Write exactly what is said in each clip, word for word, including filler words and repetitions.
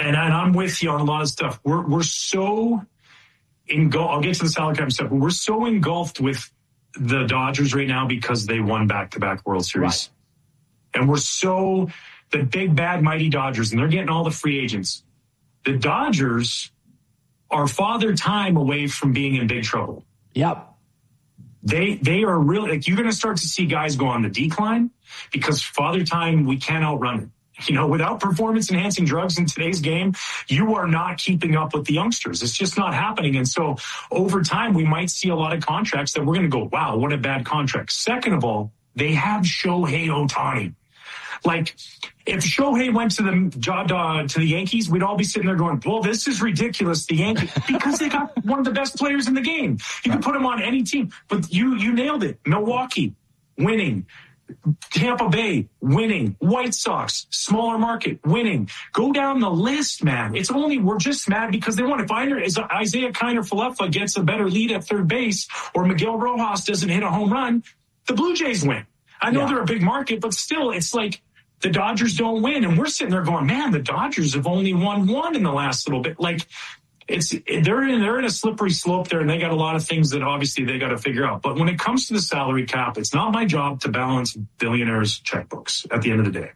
and, and I'm with you on a lot of stuff. We're we're so engulfed. I'll get to the salary cap stuff, but we're so engulfed with the Dodgers right now because they won back-to-back World Series. Right. And we're so, the big, bad, mighty Dodgers, and they're getting all the free agents. The Dodgers are father time away from being in big trouble. Yep. They they are really, like, you're going to start to see guys go on the decline because father time, we can't outrun it. You know, without performance-enhancing drugs in today's game, you are not keeping up with the youngsters. It's just not happening. And so over time, we might see a lot of contracts that we're going to go, wow, what a bad contract. Second of all, they have Shohei Ohtani. Like, if Shohei went to the uh, to the Yankees, we'd all be sitting there going, well, this is ridiculous, the Yankees, because they got one of the best players in the game. You can put him on any team. But you you nailed it. Milwaukee, winning. Tampa Bay, winning. White Sox, smaller market, winning. Go down the list, man. It's only, we're just mad because they won. If Isaiah Kiner-Falefa gets a better lead at third base or Miguel Rojas doesn't hit a home run, the Blue Jays win. I know yeah. they're a big market, but still, it's like the Dodgers don't win. And we're sitting there going, man, the Dodgers have only won one in the last little bit. Like, It's they're in they're in a slippery slope there, and they got a lot of things that obviously they got to figure out. But when it comes to the salary cap, it's not my job to balance billionaires' checkbooks at the end of the day.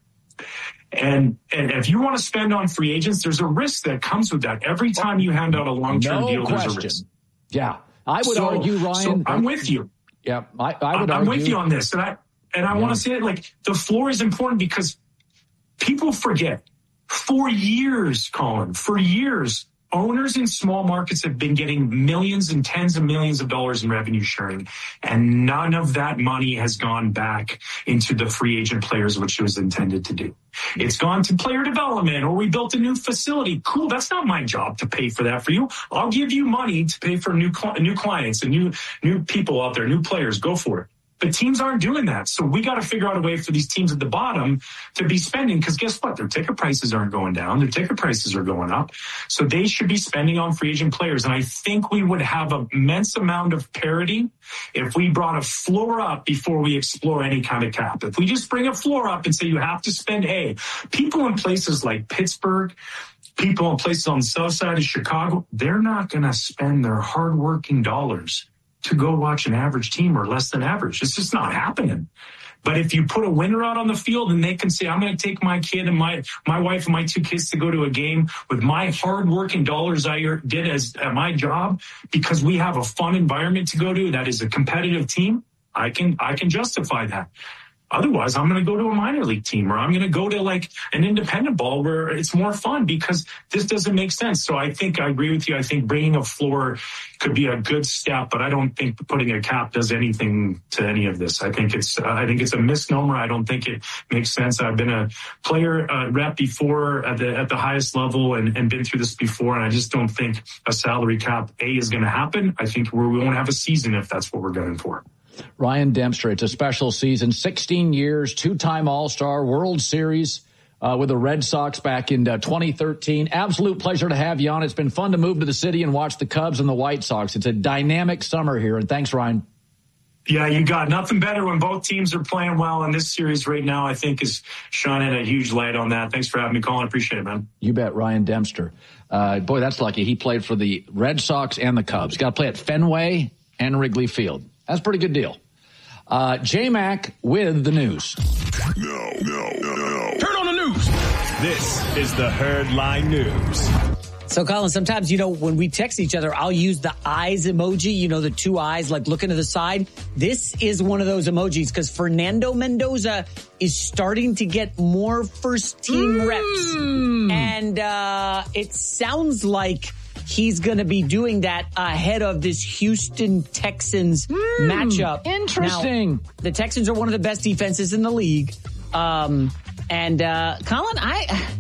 And and if you want to spend on free agents, there's a risk that comes with that. Every time you hand out a long-term no deal, question. there's a risk. Yeah, I would so, argue, Ryan. So I'm with you. Yeah, I, I would. I'm argue. with you on this, and I and I yeah. want to say it like the floor is important because people forget. For years, Colin, for years. Owners in small markets have been getting millions and tens of millions of dollars in revenue sharing, and none of that money has gone back into the free agent players, which it was intended to do. It's gone to player development, or we built a new facility. Cool, that's not my job to pay for that for you. I'll give you money to pay for new new clients and new new people out there, new players. Go for it. But teams aren't doing that. So we got to figure out a way for these teams at the bottom to be spending, because guess what? Their ticket prices aren't going down. Their ticket prices are going up. So they should be spending on free agent players. And I think we would have an immense amount of parity if we brought a floor up before we explore any kind of cap. If we just bring a floor up and say you have to spend A, people in places like Pittsburgh, people in places on the south side of Chicago, they're not going to spend their hardworking dollars to go watch an average team or less than average. It's just not happening. But if you put a winner out on the field and they can say, I'm going to take my kid and my, my wife and my two kids to go to a game with my hard-working dollars I did as at my job because we have a fun environment to go to that is a competitive team, I can I can justify that. Otherwise, I'm going to go to a minor league team, or I'm going to go to like an independent ball where it's more fun, because this doesn't make sense. So I think I agree with you. I think bringing a floor could be a good step, but I don't think putting a cap does anything to any of this. I think it's uh, I think it's a misnomer. I don't think it makes sense. I've been a player uh, rep before at the at the highest level and, and been through this before, and I just don't think a salary cap A is going to happen. I think we're, we won't have a season if that's what we're going for. Ryan Dempster, it's a special season, sixteen years, two-time All-Star, World Series uh, with the Red Sox back in uh, twenty thirteen. Absolute pleasure to have you on. It's been fun to move to the city and watch the Cubs and the White Sox. It's a dynamic summer here, and thanks, Ryan. Yeah, you got nothing better when both teams are playing well, and this series right now, I think, is shining a huge light on that. Thanks for having me, Colin. Appreciate it, man. You bet, Ryan Dempster. Uh, boy, that's lucky. He played for the Red Sox and the Cubs. Got to play at Fenway and Wrigley Field. That's a pretty good deal. Uh, J-Mac with the news. No, no, no, no. Turn on the news. This is the Herdline News. So, Colin, sometimes, you know, when we text each other, I'll use the eyes emoji, you know, the two eyes, like looking to the side. This is one of those emojis because Fernando Mendoza is starting to get more first-team mm. reps. And uh, it sounds like he's going to be doing that ahead of this Houston Texans mm, matchup. Interesting. Now, the Texans are one of the best defenses in the league. Um, and, uh, Colin, I,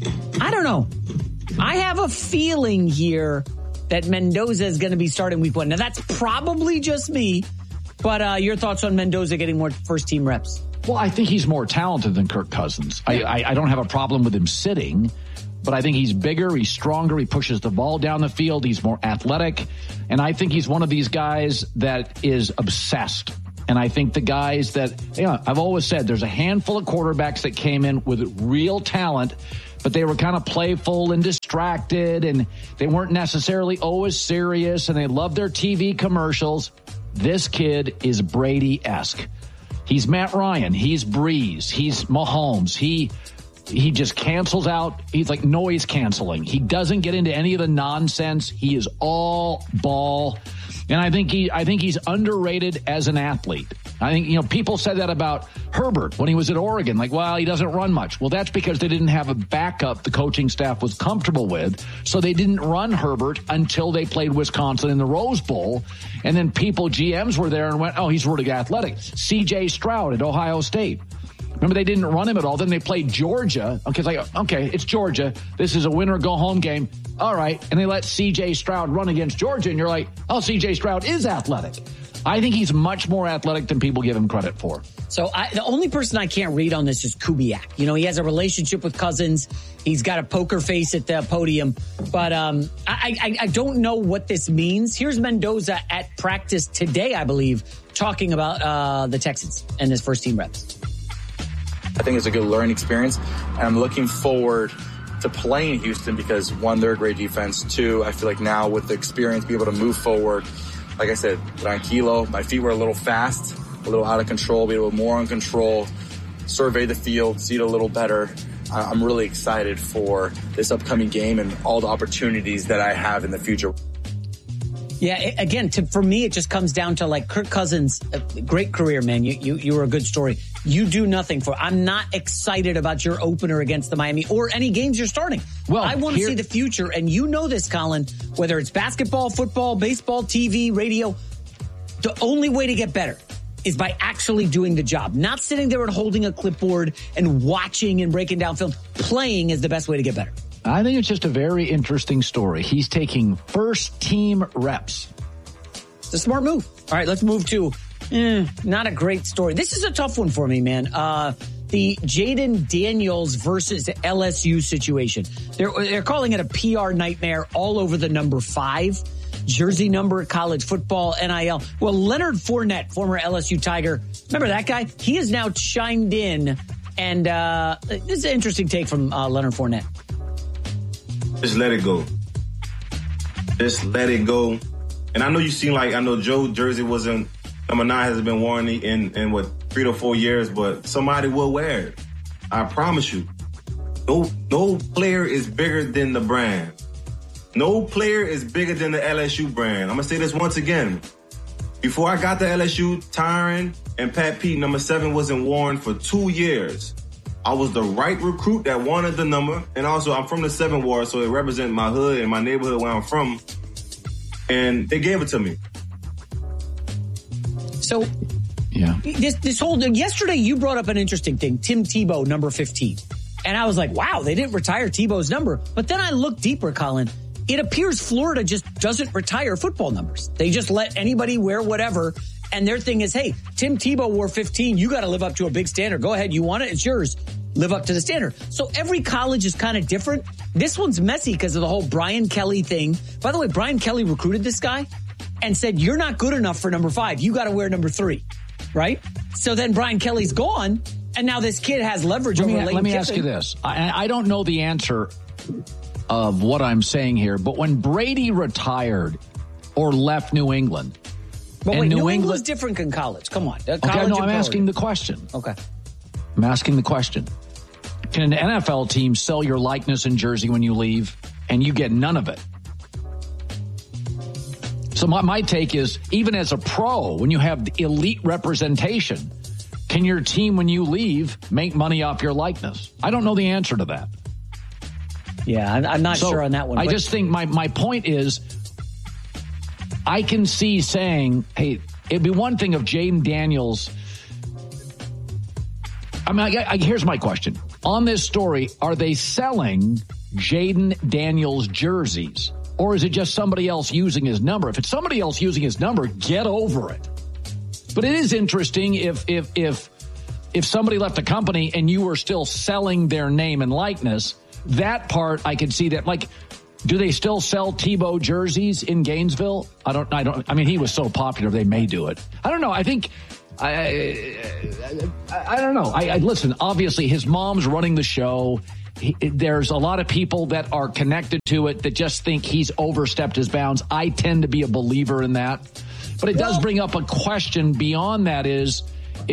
I don't know. I have a feeling here that Mendoza is going to be starting week one. Now, that's probably just me, but uh, your thoughts on Mendoza getting more first-team reps? Well, I think he's more talented than Kirk Cousins. I, I, I don't have a problem with him sitting, but I think he's bigger, he's stronger, he pushes the ball down the field, he's more athletic, and I think he's one of these guys that is obsessed. And I think the guys that, you know, I've always said there's a handful of quarterbacks that came in with real talent, but they were kind of playful and distracted, and they weren't necessarily always serious, and they loved their T V commercials. This kid is Brady-esque. He's Matt Ryan. He's Breeze. He's Mahomes. He he just cancels out. He's like noise canceling. He doesn't get into any of the nonsense. He is all ball. And I think he I think he's underrated as an athlete. I think, you know, people said that about Herbert when he was at Oregon. Like, well, he doesn't run much. Well, that's because they didn't have a backup the coaching staff was comfortable with. So they didn't run Herbert until they played Wisconsin in the Rose Bowl. And then people, G Ms were there and went, oh, he's really athletic. C J Stroud at Ohio State. Remember, they didn't run him at all. Then they played Georgia. Okay, it's like, okay, it's Georgia. This is a win or go home game. All right. And they let C J Stroud run against Georgia. And you're like, oh, C J Stroud is athletic. I think he's much more athletic than people give him credit for. So I, the only person I can't read on this is Kubiak. You know, he has a relationship with Cousins. He's got a poker face at the podium. But um, I, I, I don't know what this means. Here's Mendoza at practice today, I believe, talking about uh, the Texans and his first team reps. I think it's a good learning experience, and I'm looking forward to playing Houston because, one, they're a great defense. Two, I feel like now with the experience, be able to move forward. Like I said, tranquilo, my feet were a little fast, a little out of control, be a little more in control, survey the field, see it a little better. I'm really excited for this upcoming game and all the opportunities that I have in the future. Yeah, it, again, to, for me, it just comes down to like Kirk Cousins, a great career, man. You, you, you were a good story. You do nothing for. I'm not excited about your opener against the Miami or any games you're starting. Well, I want to see the future, and you know this, Colin. Whether it's basketball, football, baseball, T V, radio, the only way to get better is by actually doing the job, not sitting there and holding a clipboard and watching and breaking down film. Playing is the best way to get better. I think it's just a very interesting story. He's taking first team reps. It's a smart move. All right, let's move to eh, not a great story. This is a tough one for me, man. Uh, the Jaden Daniels versus L S U situation. They're, they're calling it a P R nightmare all over the number five jersey number, college football, N I L. Well, Leonard Fournette, former L S U Tiger, remember that guy? He has now chimed in, and uh, this is an interesting take from uh, Leonard Fournette. Just let it go. Just let it go. And I know you've seen, like, I know Joe jersey wasn't, number nine hasn't been worn in, in what, three to four years, but somebody will wear it. I promise you. No, no player is bigger than the brand. No player is bigger than the L S U brand. I'm going to say this once again. Before I got to L S U, Tyron and Pat Pete, number seven wasn't worn for two years. I was the right recruit that wanted the number. And also, I'm from the seven ward, so it represents my hood and my neighborhood where I'm from. And they gave it to me. So, yeah, this, this whole, yesterday you brought up an interesting thing. Tim Tebow, number fifteen. And I was like, wow, they didn't retire Tebow's number. But then I looked deeper, Colin. It appears Florida just doesn't retire football numbers. They just let anybody wear whatever. And their thing is, hey, Tim Tebow wore fifteen. You got to live up to a big standard. Go ahead. You want it? It's yours. Live up to the standard. So every college is kind of different. This one's messy because of the whole Brian Kelly thing. By the way, Brian Kelly recruited this guy and said, you're not good enough for number five. You got to wear number three. Right? So then Brian Kelly's gone. And now this kid has leverage let over me, Lane Let me Kiffin. ask you this. I, I don't know the answer of what I'm saying here, but when Brady retired or left New England, But and wait, New, New England, England's different than college. Come on. College okay, no, I'm and asking pro. the question. Okay. I'm asking the question. Can an N F L team sell your likeness and jersey when you leave and you get none of it? So my, my take is, even as a pro, when you have the elite representation, can your team, when you leave, make money off your likeness? I don't know the answer to that. Yeah, I'm, I'm not so sure on that one. I but- just think my, my point is, I can see saying, hey, it'd be one thing if Jaden Daniels, I mean, I, I, here's my question. On this story, are they selling Jaden Daniels jerseys? Or is it just somebody else using his number? If it's somebody else using his number, get over it. But it is interesting if if if if somebody left the company and you were still selling their name and likeness, that part I could see that. Like, do they still sell Tebow jerseys in Gainesville? I don't I don't I mean, he was so popular they may do it. I don't know. I think I I, I don't know. I, I listen, obviously his mom's running the show. he, there's a lot of people that are connected to it that just think he's overstepped his bounds. I tend to be a believer in that. But it does bring up a question beyond that is,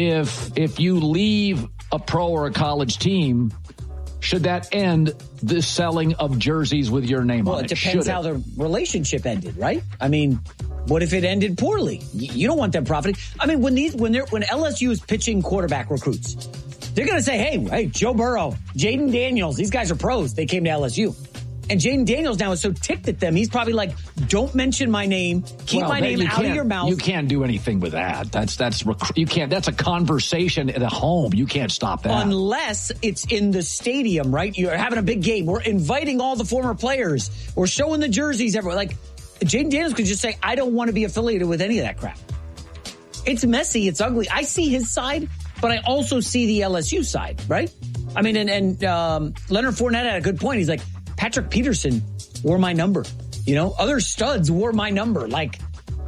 if if you leave a pro or a college team, should that end the selling of jerseys with your name well, on it? Well, it depends should how it? the relationship ended, right? I mean, what if it ended poorly? You don't want them profiting. I mean, when these when they're when L S U is pitching quarterback recruits, they're going to say, "Hey, hey, Joe Burrow, Jaden Daniels, these guys are pros. They came to L S U." And Jaden Daniels now is so ticked at them, he's probably like, "Don't mention my name. Keep well, my name out of your mouth." You can't do anything with that. That's that's you can't. That's a conversation at a home. You can't stop that unless it's in the stadium, right? You're having a big game. We're inviting all the former players. We're showing the jerseys everywhere. Like Jaden Daniels could just say, "I don't want to be affiliated with any of that crap." It's messy. It's ugly. I see his side, but I also see the L S U side, right? I mean, and, and um, Leonard Fournette had a good point. He's like, Patrick Peterson wore my number. You know, other studs wore my number. Like,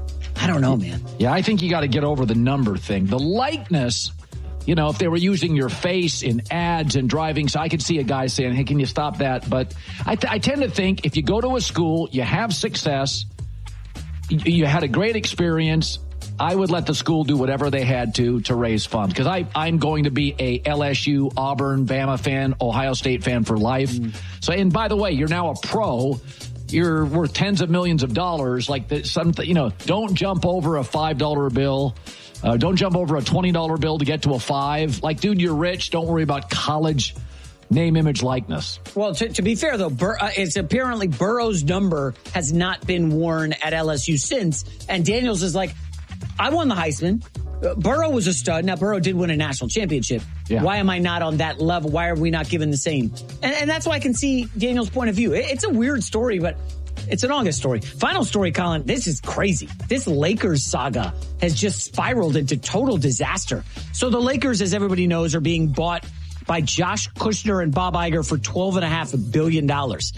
I don't know, man. Yeah, I think you got to get over the number thing. The likeness, you know, if they were using your face in ads and driving, so I could see a guy saying, "Hey, can you stop that?" But I, th- I tend to think if you go to a school, you have success, you, you had a great experience, I would let the school do whatever they had to to raise funds, because I I'm going to be a L S U, Auburn, Bama fan, Ohio State fan for life. Mm. So, and by the way, you're now a pro. You're worth tens of millions of dollars. Like the, some, you know, don't jump over a five dollar bill. Uh, don't jump over a twenty dollar bill to get to a five. Like, dude, you're rich. Don't worry about college name, image, likeness. Well, to, to be fair, though, Bur- uh, it's apparently Burrow's number has not been worn at L S U since. And Daniels is like, I won the Heisman. Uh, Burrow was a stud. Now, Burrow did win a national championship. Yeah. Why am I not on that level? Why are we not given the same? And, and that's why I can see Daniel's point of view. It, it's a weird story, but it's an August story. Final story, Colin. This is crazy. This Lakers saga has just spiraled into total disaster. So the Lakers, as everybody knows, are being bought by Josh Kushner and Bob Iger for twelve point five billion dollars.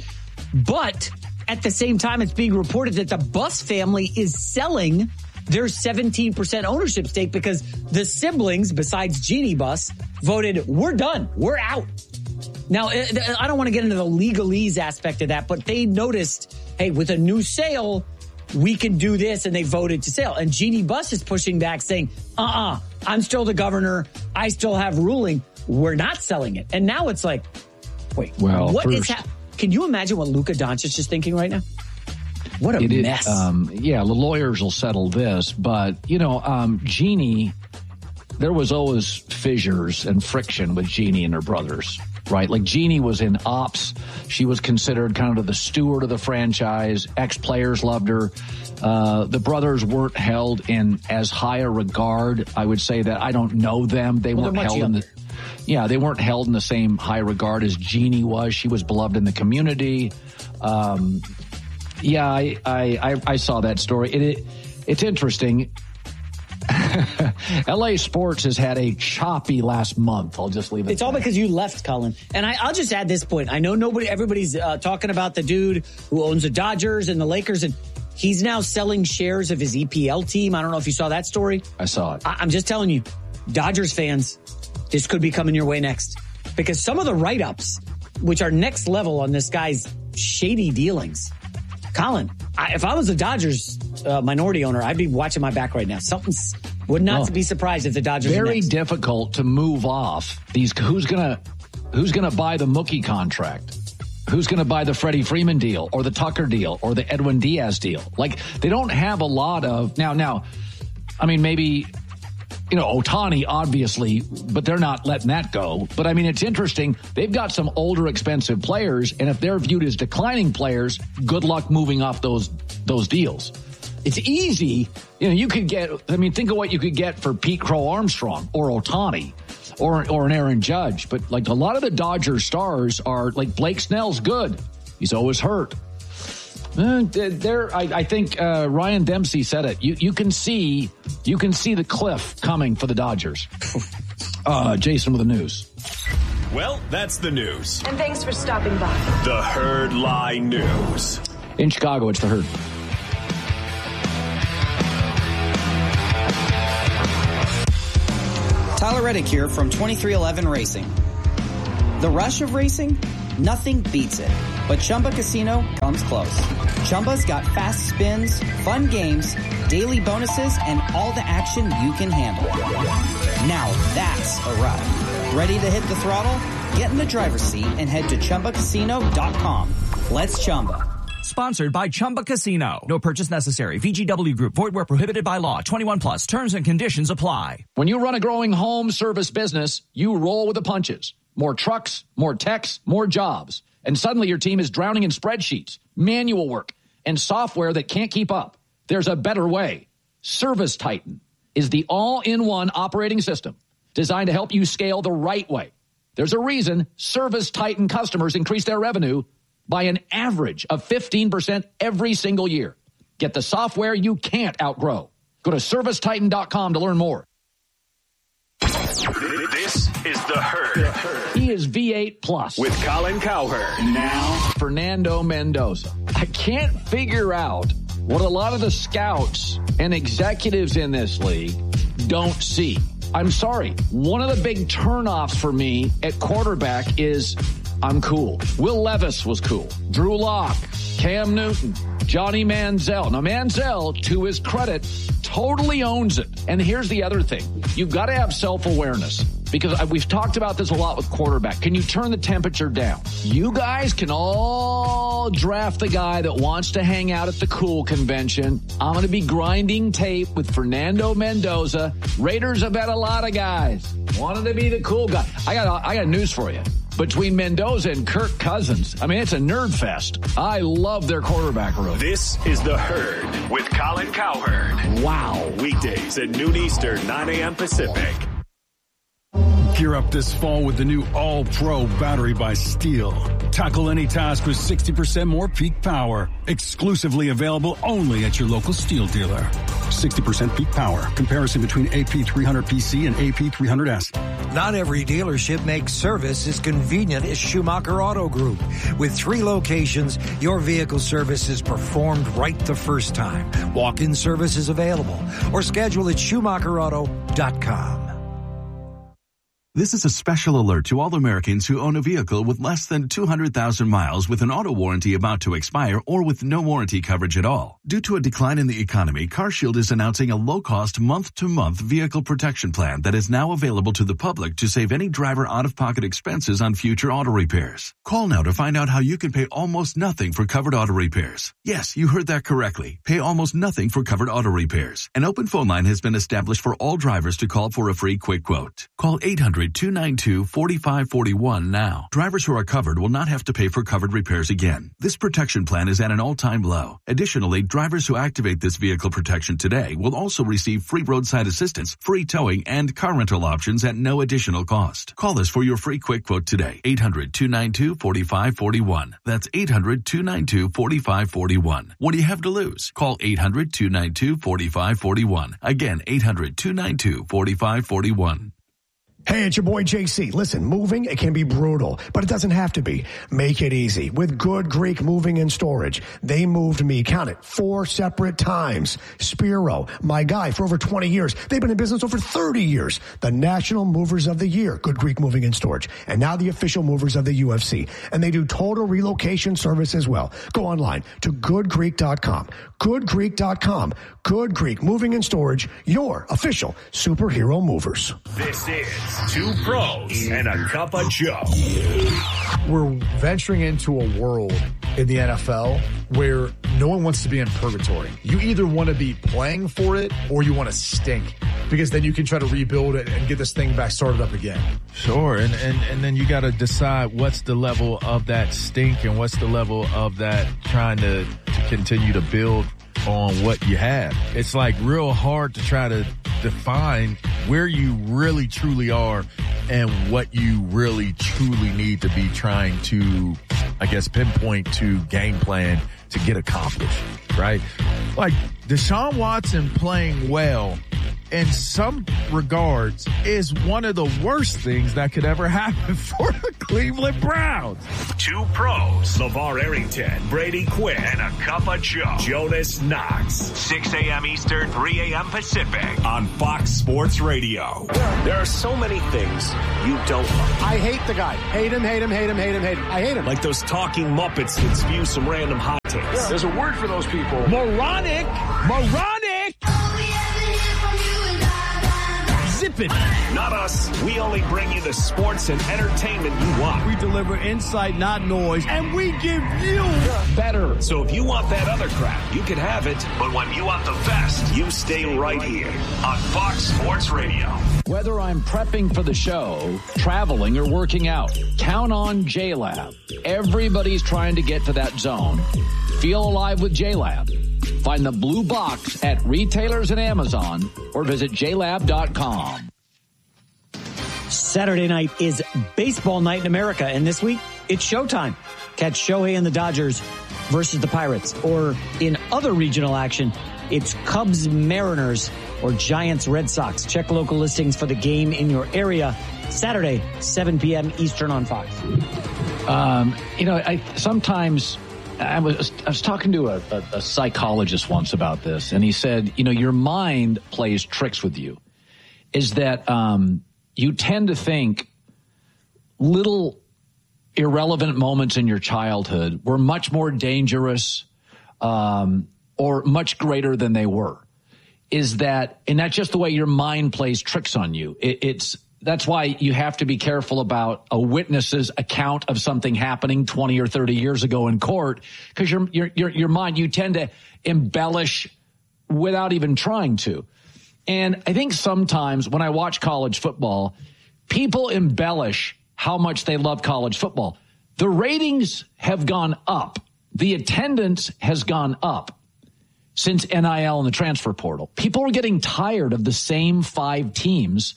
But at the same time, it's being reported that the Buss family is selling their seventeen percent ownership stake because the siblings, besides Jeannie Buss, voted, we're done. We're out. Now, I don't want to get into the legalese aspect of that, but they noticed, hey, with a new sale, we can do this, and they voted to sell. And Jeannie Buss is pushing back saying, uh-uh, I'm still the governor. I still have ruling. We're not selling it. And now it's like, wait, well, what first, is happening? Can you imagine what Luka Doncic is thinking right now? What a it mess. Is, um, yeah, the lawyers will settle this. But, you know, um, Jeannie, there was always fissures and friction with Jeannie and her brothers, right? Like, Jeannie was in ops. She was considered kind of the steward of the franchise. Ex-players loved her. Uh, the brothers weren't held in as high a regard. I would say that I don't know them. They well, weren't held younger. in the... Yeah, they weren't held in the same high regard as Jeannie was. She was beloved in the community. Um, yeah, I, I, I saw that story. It, it, it's interesting. L A Sports has had a choppy last month. I'll just leave it. It's all because you left, Colin. And I, I'll just add this point. I know nobody, everybody's uh, talking about the dude who owns the Dodgers and the Lakers, and he's now selling shares of his E P L team. I don't know if you saw that story. I saw it. I, I'm just telling you, Dodgers fans, this could be coming your way next. Because some of the write-ups, which are next level on this guy's shady dealings. Colin, I, if I was a Dodgers uh, minority owner, I'd be watching my back right now. Something's would not oh, be surprised if the Dodgers very are next. difficult to move off these. Who's gonna who's gonna buy the Mookie contract? Who's gonna buy the Freddie Freeman deal or the Tucker deal or the Edwin Diaz deal? Like, they don't have a lot of now. Now, I mean, maybe. You know, Ohtani, obviously, but they're not letting that go. But, I mean, it's interesting. They've got some older, expensive players, and if they're viewed as declining players, good luck moving off those those deals. It's easy. You know, you could get, I mean, think of what you could get for Pete Crow Armstrong or Ohtani or, or an Aaron Judge. But, like, a lot of the Dodgers stars are, like, Blake Snell's good. He's always hurt. Uh, there, I, I think uh, Ryan Dempsey said it. You you can see you can see the cliff coming for the Dodgers. Uh, Jason with the news. Well, that's the news. And thanks for stopping by. The Herd Lie News. In Chicago, it's the Herd. Tyler Reddick here from twenty-three eleven Racing. The rush of racing? Nothing beats it. But Chumba Casino comes close. Chumba's got fast spins, fun games, daily bonuses, and all the action you can handle. Now that's a ride. Ready to hit the throttle? Get in the driver's seat and head to Chumba Casino dot com. Let's Chumba. Sponsored by Chumba Casino. No purchase necessary. V G W Group. Void where prohibited by law. twenty-one plus. Terms and conditions apply. When you run a growing home service business, you roll with the punches. More trucks, more techs, more jobs. And suddenly your team is drowning in spreadsheets, manual work, and software that can't keep up. There's a better way. Service Titan is the all-in-one operating system designed to help you scale the right way. There's a reason Service Titan customers increase their revenue by an average of fifteen percent every single year. Get the software you can't outgrow. Go to service titan dot com to learn more. This is The Herd. He is V eight plus. With Colin Cowherd. Now, Fernando Mendoza. I can't figure out what a lot of the scouts and executives in this league don't see. I'm sorry. One of the big turnoffs for me at quarterback is I'm cool. Will Levis was cool. Drew Lock, Cam Newton, Johnny Manziel. Now, Manziel, to his credit, totally owns it. And here's the other thing. You've got to have self-awareness. Because we've talked about this a lot with quarterback. Can you turn the temperature down? You guys can all draft the guy that wants to hang out at the cool convention. I'm going to be grinding tape with Fernando Mendoza. Raiders have had a lot of guys. Wanted to be the cool guy. I got, I got news for you. Between Mendoza and Kirk Cousins, I mean, it's a nerd fest. I love their quarterback room. This is The Herd with Colin Cowherd. Wow. Weekdays at noon Eastern, nine a.m. Pacific. Gear up this fall with the new All-Pro battery by Steel. Tackle any task with sixty percent more peak power. Exclusively available only at your local Steel dealer. sixty percent peak power. Comparison between A P three hundred P C and A P three hundred S. Not every dealership makes service as convenient as Schumacher Auto Group. With three locations, your vehicle service is performed right the first time. Walk-in service is available or schedule at schumacher auto dot com. This is a special alert to all Americans who own a vehicle with less than two hundred thousand miles with an auto warranty about to expire or with no warranty coverage at all. Due to a decline in the economy, CarShield is announcing a low-cost month-to-month vehicle protection plan that is now available to the public to save any driver out-of-pocket expenses on future auto repairs. Call now to find out how you can pay almost nothing for covered auto repairs. Yes, you heard that correctly. Pay almost nothing for covered auto repairs. An open phone line has been established for all drivers to call for a free quick quote. Call eight hundred, two nine two, four five four one now. Drivers who are covered will not have to pay for covered repairs again. This protection plan is at an all-time low. Additionally, drivers who activate this vehicle protection today will also receive free roadside assistance, free towing, and car rental options at no additional cost. Call us for your free quick quote today. eight hundred, two nine two, four five four one. That's eight hundred, two nine two, four five four one. What do you have to lose? Call eight hundred, two nine two, four five four one. Again, eight hundred, two nine two, four five four one. Hey, it's your boy J C. Listen, moving, it can be brutal, but it doesn't have to be. Make it easy with Good Greek Moving and Storage. They moved me, count it, four separate times. Spiro, my guy for over twenty years. They've been in business over thirty years. The National Movers of the Year, Good Greek Moving and Storage. And now the official movers of the U F C. And they do total relocation service as well. Go online to good greek dot com. good greek dot com. Good Greek Moving and Storage, your official superhero movers. This is Two Pros and a Cup of Joe. We're venturing into a world in the N F L where no one wants to be in purgatory. You either want to be playing for it or you want to stink, because then you can try to rebuild it and get this thing back started up again. Sure. And, and, and then you got to decide what's the level of that stink and what's the level of that trying to, to continue to build on what you have. It's like real hard to try to define where you really truly are and what you really truly need to be trying to, I guess, pinpoint to game plan to get accomplished, right? Like Deshaun Watson playing well in some regards, is one of the worst things that could ever happen for the Cleveland Browns. Two pros, LeVar Arrington, Brady Quinn, and a cup of Joe, Jonas Knox. six a.m. Eastern, three a.m. Pacific on Fox Sports Radio. There are so many things you don't like. I hate the guy. Hate him, hate him, hate him, hate him, hate him. I hate him. Like those talking Muppets that spew some random hot takes. Yeah. There's a word for those people. Moronic! Moronic! Zip it. Not us. We only bring you the sports and entertainment you want. We deliver insight, not noise, and we give you better. So if you want that other crap, you can have it. But when you want the best, you stay right here on Fox Sports Radio. Whether I'm prepping for the show, traveling, or working out, count on J-Lab. Everybody's trying to get to that zone. Feel alive with J-Lab. Find the blue box at retailers and Amazon or visit j lab dot com. Saturday night is baseball night in America, and this week it's showtime. Catch Shohei and the Dodgers versus the Pirates. Or in other regional action, it's Cubs Mariners or Giants Red Sox. Check local listings for the game in your area. Saturday, seven p.m. Eastern on Fox. Um, you know, I sometimes... I was I was talking to a, a, a psychologist once about this, and he said, you know, your mind plays tricks with you. Is that um, you tend to think little irrelevant moments in your childhood were much more dangerous um, or much greater than they were. Is that, and that's just the way your mind plays tricks on you. It, it's That's why you have to be careful about a witness's account of something happening twenty or thirty years ago in court, because your, your, your, your mind, you tend to embellish without even trying to. And I think sometimes when I watch college football, people embellish how much they love college football. The ratings have gone up. The attendance has gone up since N I L and the transfer portal. People are getting tired of the same five teams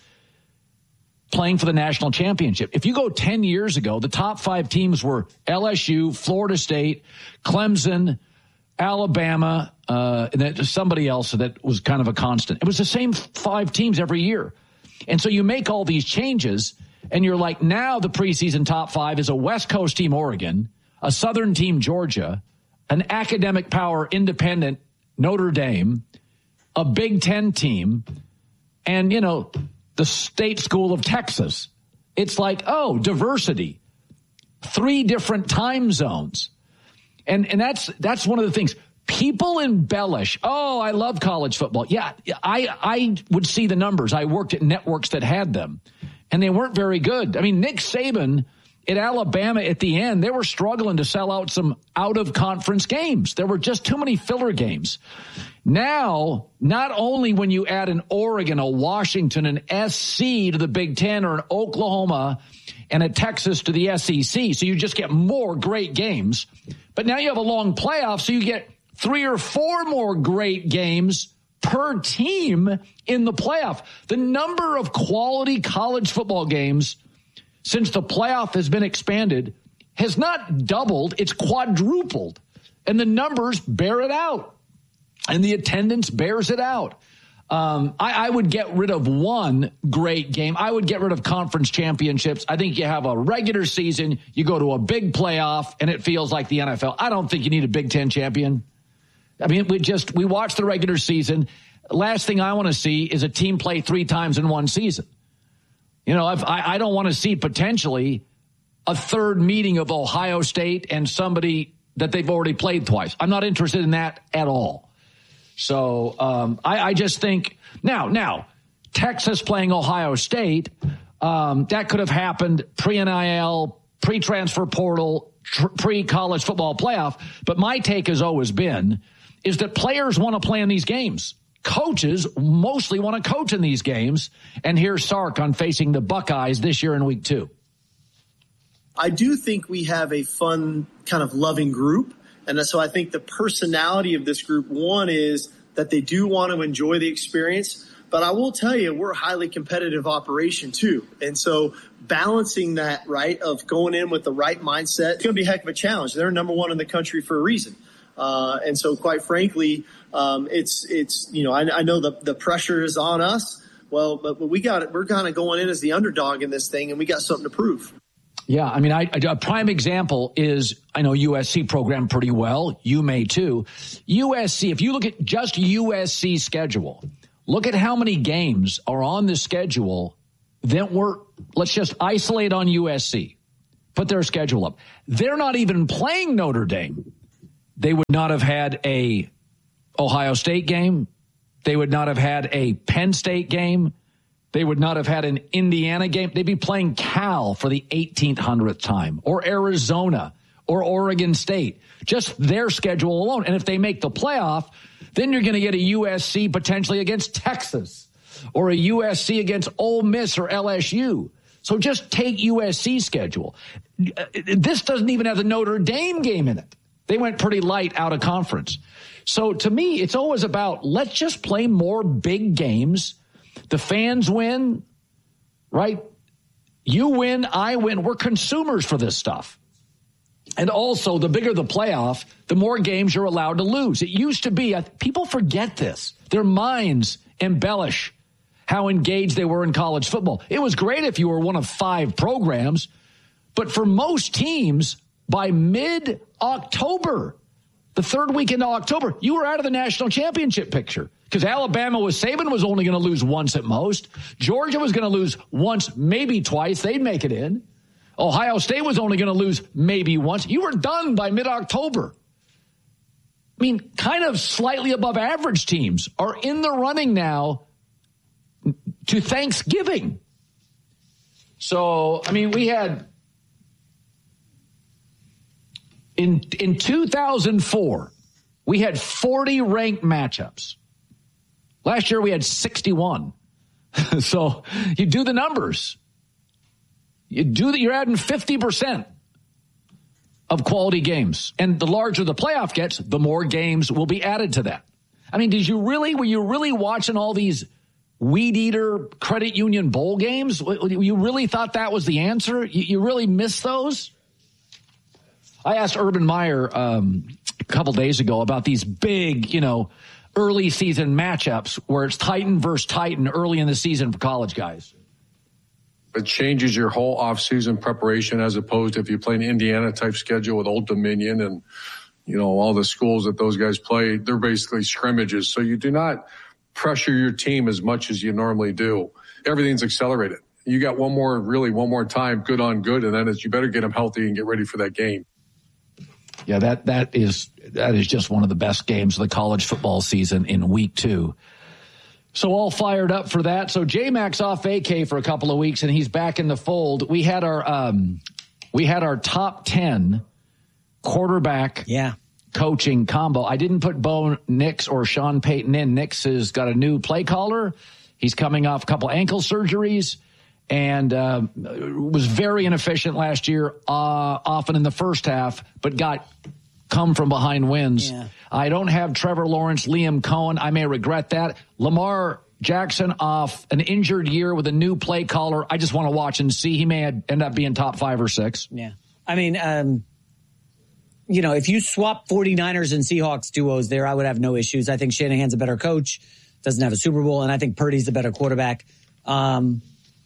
playing for the national championship. If you go ten years ago, the top five teams were L S U, Florida State, Clemson, Alabama, uh, and then somebody else that was kind of a constant. It was the same five teams every year. And so you make all these changes, and you're like, now the preseason top five is a West Coast team, Oregon, a Southern team, Georgia, an academic power, independent, Notre Dame, a Big Ten team, and, you know, the State School of Texas. It's like, oh, diversity. Three different time zones. And and that's that's one of the things. People embellish. Oh, I love college football. Yeah, I, I would see the numbers. I worked at networks that had them, and they weren't very good. I mean, Nick Saban at Alabama at the end, they were struggling to sell out some out-of-conference games. There were just too many filler games. Now, not only when you add an Oregon, a Washington, an S C to the Big Ten, or an Oklahoma and a Texas to the S E C, so you just get more great games, but now you have a long playoff, so you get three or four more great games per team in the playoff. The number of quality college football games since the playoff has been expanded has not doubled, it's quadrupled. And the numbers bear it out. And the attendance bears it out. Um, I, I would get rid of one great game. I would get rid of conference championships. I think you have a regular season, you go to a big playoff, and it feels like the N F L. I don't think you need a Big Ten champion. I mean, we just, we watch the regular season. Last thing I want to see is a team play three times in one season. You know, if I, I don't want to see potentially a third meeting of Ohio State and somebody that they've already played twice. I'm not interested in that at all. So um, I, I just think now, now Texas playing Ohio State, um, that could have happened pre-N I L, pre-transfer portal, tr- pre-college football playoff. But my take has always been is that players want to play in these games. Coaches mostly want to coach in these games. And here's Sark on facing the Buckeyes this year in week two. I do think we have a fun, kind of loving group. And so I think the personality of this group, one, is that they do want to enjoy the experience. But I will tell you, we're a highly competitive operation, too. And so balancing that, right, of going in with the right mindset, it's going to be a heck of a challenge. They're number one in the country for a reason. Uh, and so, quite frankly, um, it's it's you know I, I know the the pressure is on us. Well, but, but we got it. We're kind of going in as the underdog in this thing, and we got something to prove. Yeah, I mean, I, a prime example is, I know U S C programmed pretty well. You may too. U S C, if you look at just U S C schedule, look at how many games are on the schedule that were, let's just isolate on U S C. Put their schedule up. They're not even playing Notre Dame. They would not have had a Ohio State game. They would not have had a Penn State game. They would not have had an Indiana game. They'd be playing Cal for the eighteenth hundredth time, or Arizona, or Oregon State. Just their schedule alone. And if they make the playoff, then you're going to get a U S C potentially against Texas, or a U S C against Ole Miss or L S U. So just take U S C's schedule. This doesn't even have the Notre Dame game in it. They went pretty light out of conference. So to me, it's always about, let's just play more big games. The fans win, right? You win, I win. We're consumers for this stuff. And also, the bigger the playoff, the more games you're allowed to lose. It used to be, people forget this. Their minds embellish how engaged they were in college football. It was great if you were one of five programs, but for most teams, by mid-October, the third week into October, you were out of the national championship picture. Because Alabama with Saban was only going to lose once at most. Georgia was going to lose once, maybe twice. They'd make it in. Ohio State was only going to lose maybe once. You were done by mid-October. I mean, kind of slightly above average teams are in the running now to Thanksgiving. So, I mean, we had in in two thousand four, we had forty ranked matchups. Last year we had sixty-one. So you do the numbers. You do that. You're adding fifty percent of quality games. And the larger the playoff gets, the more games will be added to that. I mean, did you really, were you really watching all these Weed Eater Credit Union Bowl games? You really thought that was the answer? You really missed those? I asked Urban Meyer um, a couple days ago about these big, you know, early season matchups where it's Titan versus Titan early in the season for college guys. It changes your whole off-season preparation as opposed to if you play an Indiana-type schedule with Old Dominion and, you know, all the schools that those guys play, they're basically scrimmages. So you do not pressure your team as much as you normally do. Everything's accelerated. You got one more, really one more time, good on good, and then it's, you better get them healthy and get ready for that game. Yeah, that that is that is just one of the best games of the college football season in week two. So all fired up for that. So J-Mac's off vacay for a couple of weeks, and he's back in the fold. We had our um, we had our top ten quarterback yeah. coaching combo. I didn't put Bo Nix or Sean Payton in. Nix has got a new play caller. He's coming off a couple ankle surgeries. And uh, was very inefficient last year, uh, often in the first half, but got come from behind wins. Yeah. I don't have Trevor Lawrence, Liam Cohen. I may regret that. Lamar Jackson off an injured year with a new play caller. I just want to watch and see. He may end up being top five or six. Yeah. I mean, um, you know, if you swap 49ers and Seahawks duos there, I would have no issues. I think Shanahan's a better coach, doesn't have a Super Bowl, and I think Purdy's the better quarterback. Um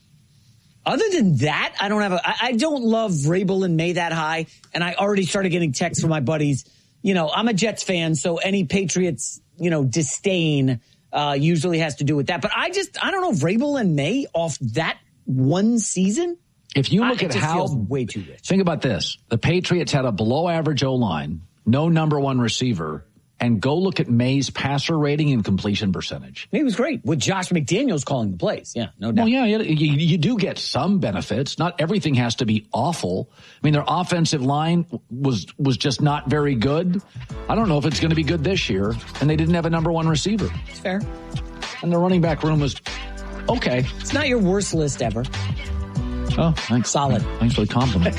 Other than that, I don't have a, I, I don't love Vrabel and May that high. And I already started getting texts from my buddies. You know, I'm a Jets fan, so any Patriots, you know, disdain uh, usually has to do with that. But I just, I don't know, Vrabel and May off that one season. If you look I, at it just how, feels way too rich. Think about this. The Patriots had a below average O-line, no number one receiver. And go look at May's passer rating and completion percentage. He was great with Josh McDaniels calling the plays. Yeah, no doubt. Well, yeah, you, you do get some benefits. Not everything has to be awful. I mean, their offensive line was was just not very good. I don't know if it's going to be good this year. And they didn't have a number one receiver. It's fair. And the running back room was okay. It's not your worst list ever. Oh, thanks. Solid. Thanks for the compliment.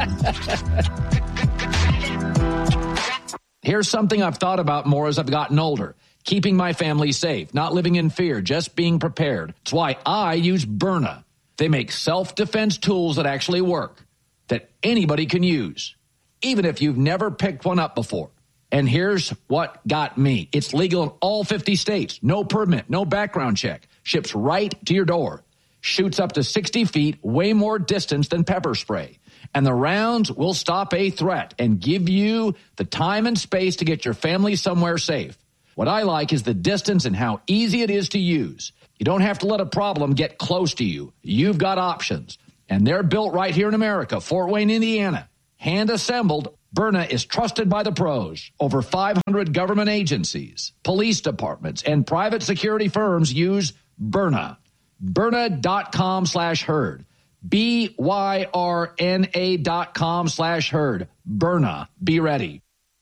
Here's something I've thought about more as I've gotten older. Keeping my family safe, not living in fear, just being prepared. It's why I use Byrna. They make self-defense tools that actually work, that anybody can use, even if you've never picked one up before. And here's what got me. It's legal in all fifty states. No permit, no background check. Ships right to your door. Shoots up to sixty feet, way more distance than pepper spray. And the rounds will stop a threat and give you the time and space to get your family somewhere safe. What I like is the distance and how easy it is to use. You don't have to let a problem get close to you. You've got options. And they're built right here in America, Fort Wayne, Indiana. Hand assembled, Byrna is trusted by the pros. Over five hundred government agencies, police departments, and private security firms use Byrna. Byrna.com slash herd. B Y R N A dot com slash herd. Byrna. Be ready.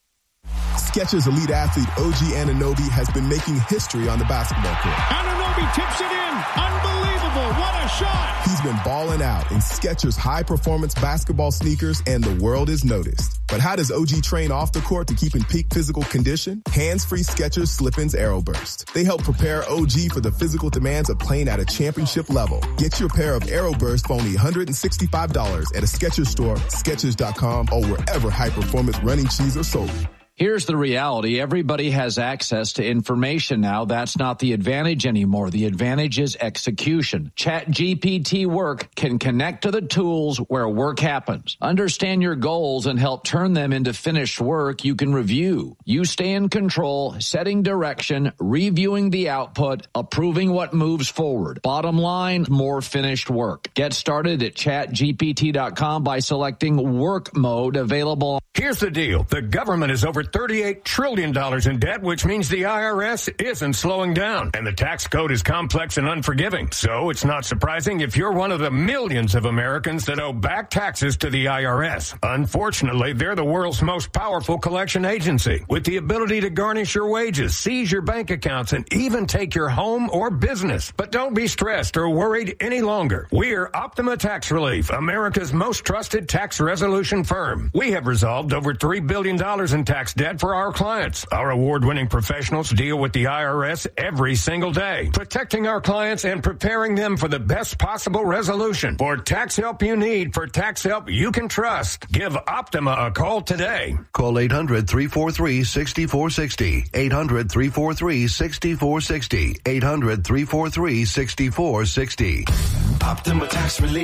Skechers elite athlete O G Anunoby has been making history on the basketball court. Anunoby tips it in. Unbelievable. What a shot. He's been balling out in Skechers high-performance basketball sneakers, and the world is noticed. But how does O G train off the court to keep in peak physical condition? Hands-free Skechers Slip-ins AeroBurst. They help prepare O G for the physical demands of playing at a championship level. Get your pair of AeroBurst for only one hundred sixty-five dollars at a Skechers store, Skechers dot com, or wherever high-performance running shoes are sold. Here's the reality. Everybody has access to information now. That's not the advantage anymore. The advantage is execution. ChatGPT Work can connect to the tools where work happens. Understand your goals and help turn them into finished work you can review. You stay in control, setting direction, reviewing the output, approving what moves forward. Bottom line, more finished work. Get started at chat G P T dot com by selecting work mode, available. Here's the deal. The government is over thirty-eight trillion dollars in debt, which means the I R S isn't slowing down. And the tax code is complex and unforgiving. So it's not surprising if you're one of the millions of Americans that owe back taxes to the I R S. Unfortunately, they're the world's most powerful collection agency, with the ability to garnish your wages, seize your bank accounts, and even take your home or business. But don't be stressed or worried any longer. We're Optima Tax Relief, America's most trusted tax resolution firm. We have resolved over three billion dollars in tax debt for our clients. Our award-winning professionals deal with the I R S every single day, protecting our clients and preparing them for the best possible resolution. For tax help you need, for tax help you can trust, give Optima a call today. Call eight hundred, three four three, six four six zero. eight hundred, three four three, six four six zero. eight hundred, three four three, six four six zero. Optima Tax Relief.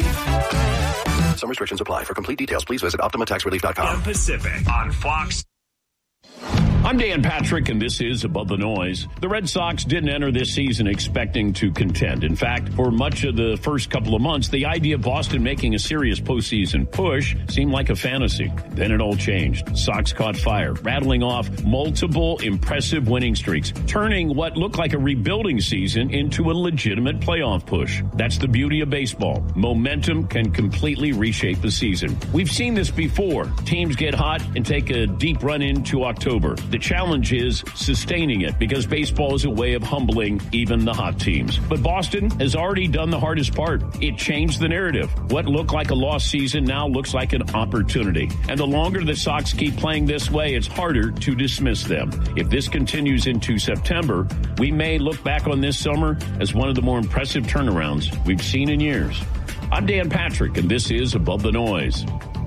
Some restrictions apply. For complete details, please visit optima tax relief dot com. Pacific on Fox. I'm Dan Patrick, and this is Above the Noise. The Red Sox didn't enter this season expecting to contend. In fact, for much of the first couple of months, the idea of Boston making a serious postseason push seemed like a fantasy. Then it all changed. Sox caught fire, rattling off multiple impressive winning streaks, turning what looked like a rebuilding season into a legitimate playoff push. That's the beauty of baseball. Momentum can completely reshape the season. We've seen this before. Teams get hot and take a deep run into October. The challenge is sustaining it, because baseball is a way of humbling even the hot teams. But Boston has already done the hardest part. It changed the narrative. What looked like a lost season now looks like an opportunity. And the longer the Sox keep playing this way, it's harder to dismiss them. If this continues into September, we may look back on this summer as one of the more impressive turnarounds we've seen in years. I'm Dan Patrick, and this is Above the Noise.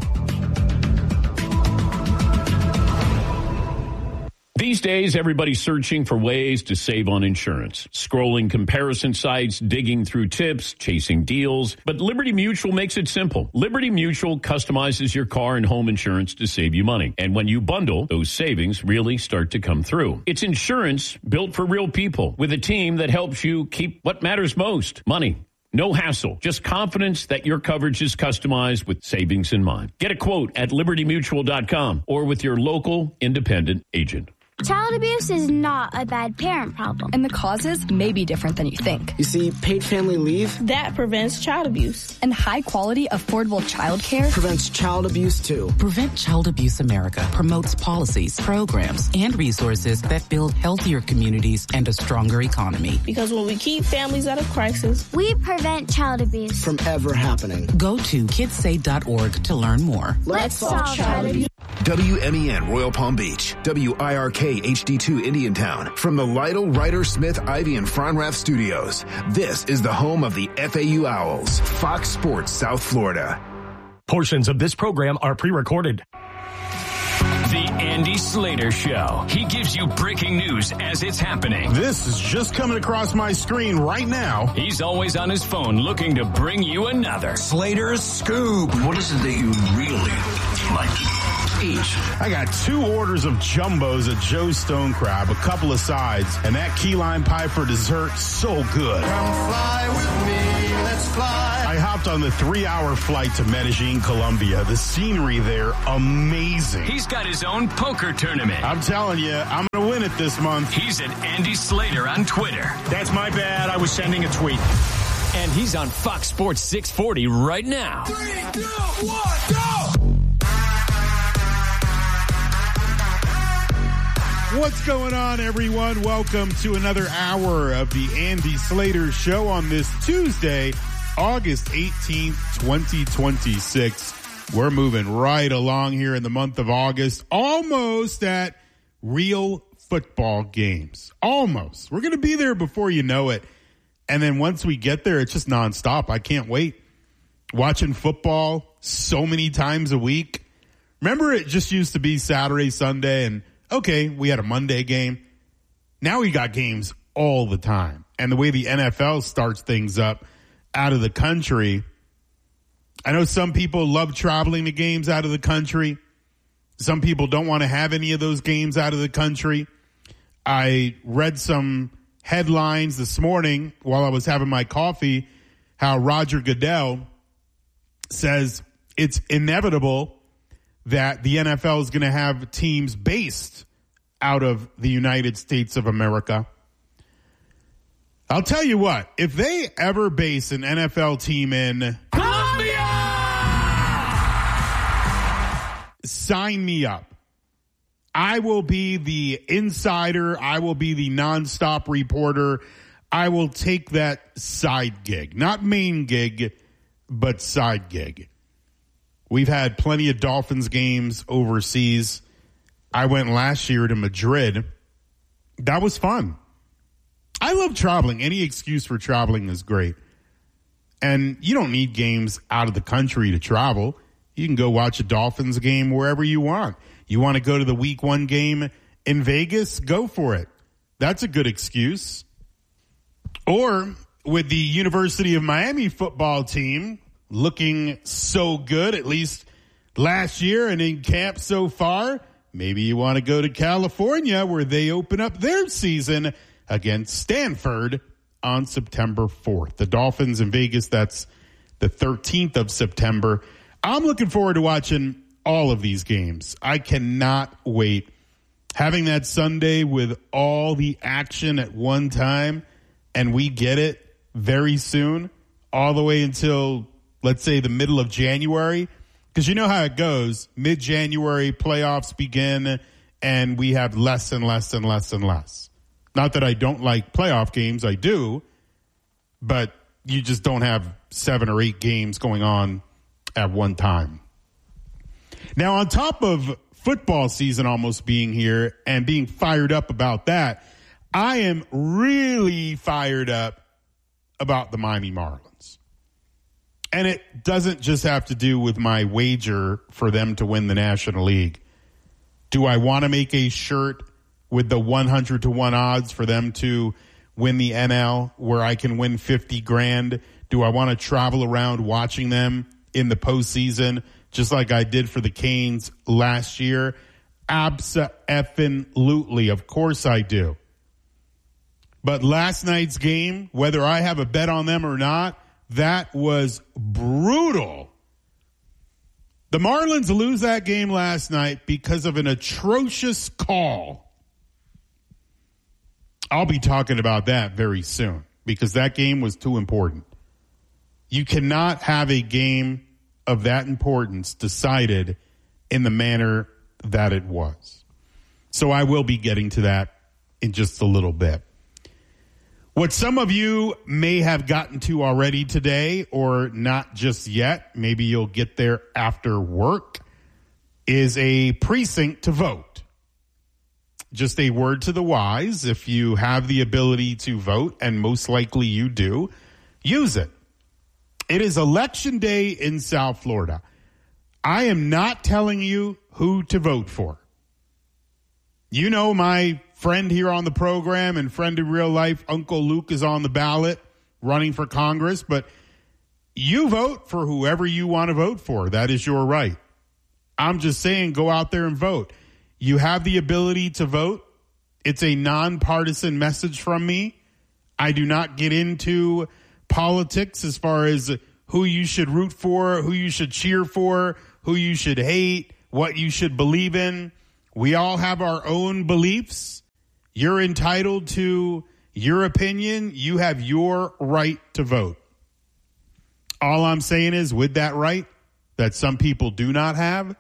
These days, everybody's searching for ways to save on insurance. Scrolling comparison sites, digging through tips, chasing deals. But Liberty Mutual makes it simple. Liberty Mutual customizes your car and home insurance to save you money. And when you bundle, those savings really start to come through. It's insurance built for real people, with a team that helps you keep what matters most, money. No hassle, just confidence that your coverage is customized with savings in mind. Get a quote at liberty mutual dot com or with your local independent agent. Child abuse is not a bad parent problem. And the causes may be different than you think. You see, paid family leave, that prevents child abuse. And high-quality, affordable child care prevents child abuse, too. Prevent Child Abuse America promotes policies, programs, and resources that build healthier communities and a stronger economy. Because when we keep families out of crisis, we prevent child abuse from ever happening. Go to kids say dot org to learn more. Let's solve child abuse. W M E N Royal Palm Beach, W I R K H D two Indiantown, from the Lytle, Ryder, Smith, Ivy, and Fronrath studios. This is the home of the F A U Owls, Fox Sports South Florida. Portions of this program are pre-recorded. The Andy Slater Show. He gives you breaking news as it's happening. This is just coming across my screen right now. He's always on his phone looking to bring you another Slater's Scoop. What is it that you really like to eat? I got two orders of jumbos at Joe's Stone Crab, a couple of sides, and that key lime pie for dessert, so good. Come fly with me, let's fly. I hopped on the three-hour flight to Medellin, Colombia. The scenery there, amazing. He's got his own poker tournament. I'm telling you, I'm going to win it this month. He's at Andy Slater on Twitter. That's my bad. I was sending a tweet. And he's on Fox Sports six forty right now. Three, two, one, go! What's going on, everyone? Welcome to another hour of the Andy Slater Show on this Tuesday, August eighteenth, twenty twenty-six. We're moving right along here in the month of August, almost at real football games. Almost. We're going to be there before you know it. And then once we get there, it's just nonstop. I can't wait. Watching football so many times a week. Remember, it just used to be Saturday, Sunday, and okay, we had a Monday game. Now we got games all the time. And the way the N F L starts things up out of the country, I know some people love traveling to games out of the country. Some people don't want to have any of those games out of the country. I read some headlines this morning while I was having my coffee, how Roger Goodell says it's inevitable that the N F L is going to have teams based out of the United States of America. I'll tell you what, if they ever base an N F L team in Colombia, sign me up. I will be the insider. I will be the nonstop reporter. I will take that side gig, not main gig, but side gig. We've had plenty of Dolphins games overseas. I went last year to Madrid. That was fun. I love traveling. Any excuse for traveling is great. And you don't need games out of the country to travel. You can go watch a Dolphins game wherever you want. You want to go to the week one game in Vegas? Go for it. That's a good excuse. Or with the University of Miami football team looking so good, at least last year and in camp so far, maybe you want to go to California where they open up their season against Stanford on September fourth. The Dolphins in Vegas, that's the thirteenth of September. I'm looking forward to watching all of these games. I cannot wait. Having that Sunday with all the action at one time, and we get it very soon, all the way until, let's say, the middle of January. Because you know how it goes. Mid-January, playoffs begin, and we have less and less and less and less. Not that I don't like playoff games. I do. But you just don't have seven or eight games going on at one time. Now, on top of football season almost being here and being fired up about that, I am really fired up about the Miami Marlins. And it doesn't just have to do with my wager for them to win the National League. Do I want to make a shirt with the one hundred to one odds for them to win the N L where I can win fifty grand? Do I want to travel around watching them in the postseason just like I did for the Canes last year? Abso-effing-lutely. Of course I do. But last night's game, whether I have a bet on them or not, that was brutal. The Marlins lose that game last night because of an atrocious call. I'll be talking about that very soon because that game was too important. You cannot have a game of that importance decided in the manner that it was. So I will be getting to that in just a little bit. What some of you may have gotten to already today or not just yet, maybe you'll get there after work, is a precinct to vote. Just a word to the wise, if you have the ability to vote, and most likely you do, use it. It is election day in South Florida. I am not telling you who to vote for. You know, my friend here on the program and friend in real life, Uncle Luke, is on the ballot running for Congress, but you vote for whoever you want to vote for. That is your right. I'm just saying, go out there and vote. You have the ability to vote. It's a nonpartisan message from me. I do not get into politics as far as who you should root for, who you should cheer for, who you should hate, what you should believe in. We all have our own beliefs. You're entitled to your opinion. You have your right to vote. All I'm saying is, with that right that some people do not have,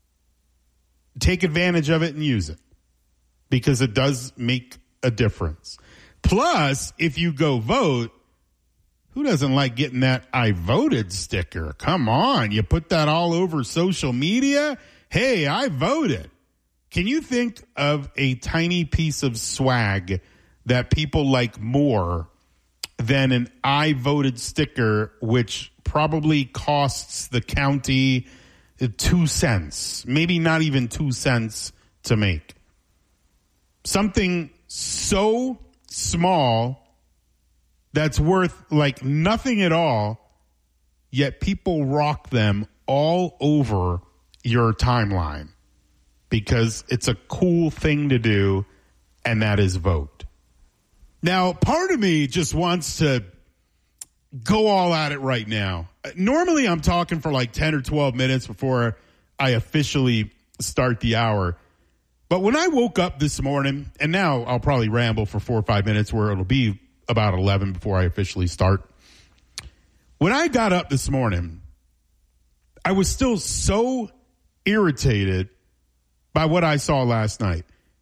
take advantage of it and use it, because it does make a difference. Plus, if you go vote, who doesn't like getting that I voted sticker? Come on. You put that all over social media. Hey, I voted. Can you think of a tiny piece of swag that people like more than an I voted sticker, which probably costs the county two cents, maybe not even two cents to make? Something so small that's worth like nothing at all, yet people rock them all over your timeline because it's a cool thing to do, and that is vote. Now, part of me just wants to go all at it right now. Normally, I'm talking for like ten or twelve minutes before I officially start the hour. But when I woke up this morning, and now I'll probably ramble for four or five minutes where it'll be about eleven before I officially start. When I got up this morning, I was still so irritated by what I saw last night.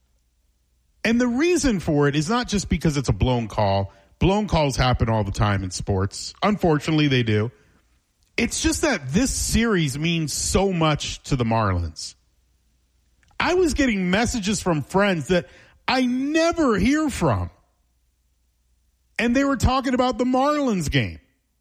And the reason for it is not just because it's a blown call. Blown calls happen all the time in sports. Unfortunately, they do. It's just that this series means so much to the Marlins. I was getting messages from friends that I never hear from, and they were talking about the Marlins game.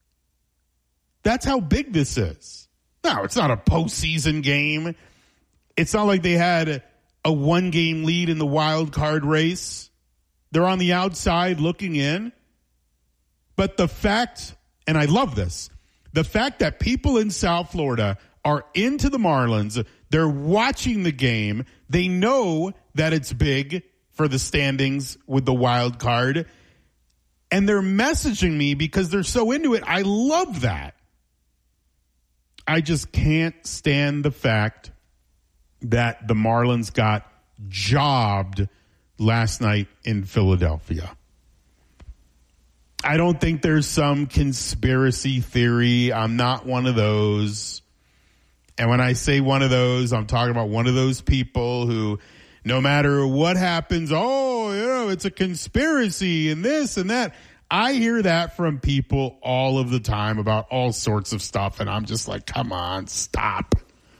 That's how big this is. No, it's not a postseason game. It's not like they had a one-game lead in the wild card race. They're on the outside looking in. But the fact, and I love this, the fact that people in South Florida are into the Marlins, they're watching the game, they know that it's big for the standings with the wild card, and they're messaging me because they're so into it. I love that. I just can't stand the fact that the Marlins got jobbed last night in Philadelphia. I don't think there's some conspiracy theory. I'm not one of those. And when I say one of those, I'm talking about one of those people who, no matter what happens, oh, you know, it's a conspiracy and this and that. I hear that from people all of the time about all sorts of stuff, and I'm just like, come on, stop.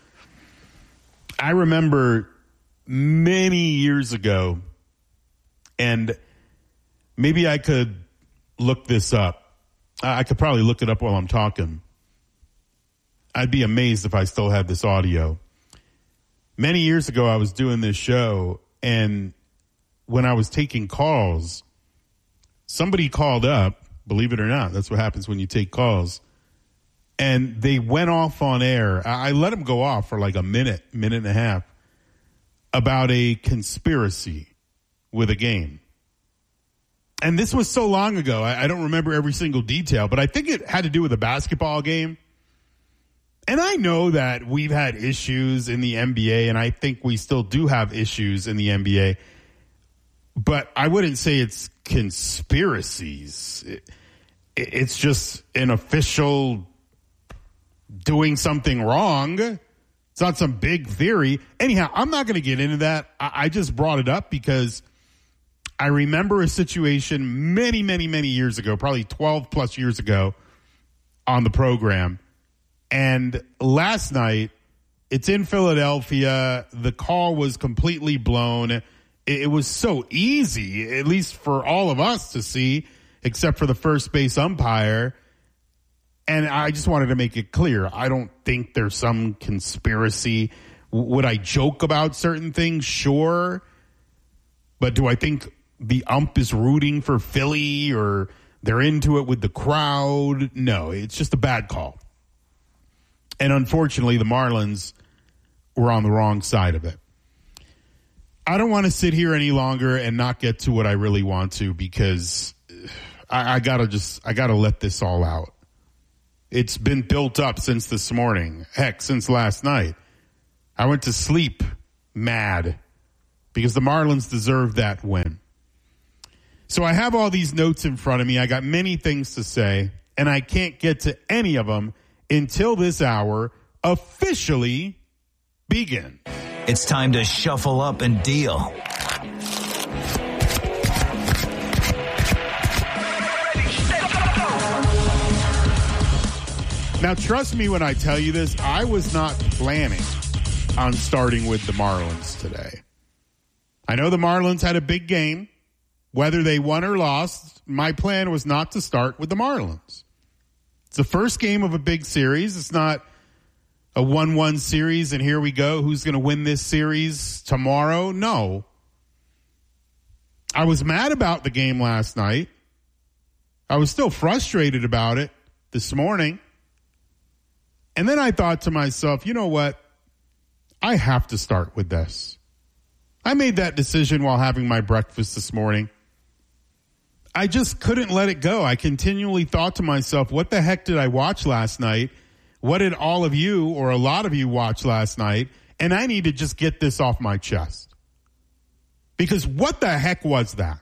I remember many years ago, and maybe I could look this up. I could probably look it up while I'm talking. I'd be amazed if I still had this audio. Many years ago, I was doing this show, and when I was taking calls, somebody called up, believe it or not. That's what happens when you take calls. And they went off on air. I let them go off for like a minute, minute and a half about a conspiracy with a game. And this was so long ago, I, I don't remember every single detail, but I think it had to do with a basketball game. And I know that we've had issues in the N B A, and I think we still do have issues in the N B A. But I wouldn't say it's conspiracies. It, it's just an official doing something wrong. It's not some big theory. Anyhow, I'm not going to get into that. I, I just brought it up because I remember a situation many, many, many years ago, probably twelve plus years ago on the program. And last night, it's in Philadelphia. The call was completely blown. It, it was so easy, at least for all of us to see, except for the first base umpire. And I just wanted to make it clear. I don't think there's some conspiracy. W- would I joke about certain things? Sure. But do I think the ump is rooting for Philly or they're into it with the crowd? No, it's just a bad call. And unfortunately, the Marlins were on the wrong side of it. I don't want to sit here any longer and not get to what I really want to because I, I gotta just, I gotta let this all out. It's been built up since this morning. Heck, since last night. I went to sleep mad because the Marlins deserve that win. So I have all these notes in front of me. I got many things to say, and I can't get to any of them until this hour officially begins. It's time to shuffle up and deal. Now, trust me when I tell you this, I was not planning on starting with the Marlins today. I know the Marlins had a big game. Whether they won or lost, my plan was not to start with the Marlins. It's the first game of a big series. It's not a one one series, and here we go. Who's going to win this series tomorrow? No. I was mad about the game last night. I was still frustrated about it this morning. And then I thought to myself, you know what? I have to start with this. I made that decision while having my breakfast this morning. I just couldn't let it go. I continually thought to myself, what the heck did I watch last night? What did all of you or a lot of you watch last night? And I need to just get this off my chest. Because what the heck was that?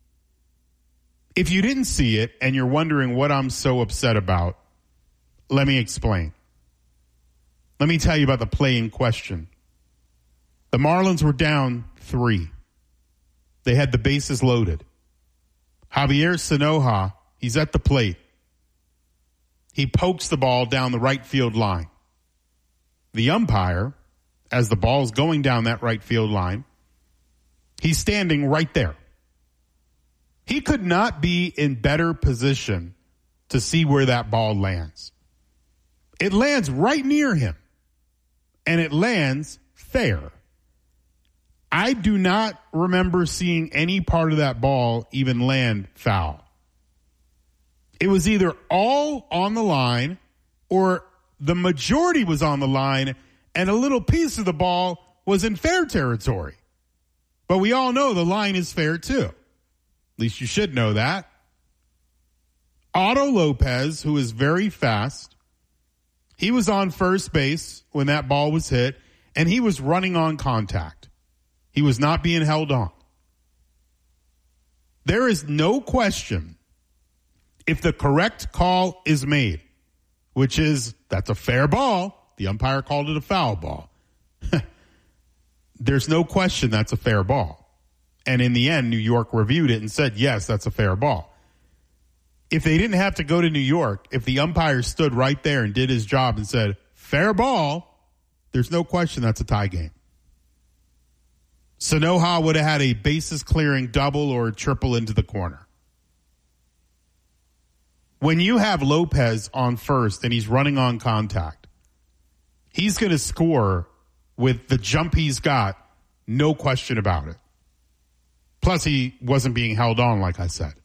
If you didn't see it and you're wondering what I'm so upset about, let me explain. Let me tell you about the play in question. The Marlins were down three. They had the bases loaded. Javier Sanoja, he's at the plate. He pokes the ball down the right field line. The umpire, as the ball's going down that right field line, he's standing right there. He could not be in better position to see where that ball lands. It lands right near him, and it lands fair. I do not remember seeing any part of that ball even land foul. It was either all on the line or the majority was on the line and a little piece of the ball was in fair territory. But we all know the line is fair too. At least you should know that. Otto Lopez, who is very fast, he was on first base when that ball was hit, and he was running on contact. He was not being held on. There is no question if the correct call is made, which is that's a fair ball. The umpire called it a foul ball. There's no question that's a fair ball. And in the end, New York reviewed it and said, yes, that's a fair ball. If they didn't have to go to New York, if the umpire stood right there and did his job and said, fair ball, there's no question that's a tie game. Sanoja would have had a bases clearing double or triple into the corner. When you have Lopez on first and he's running on contact, he's going to score with the jump he's got, no question about it. Plus, he wasn't being held on, like I said.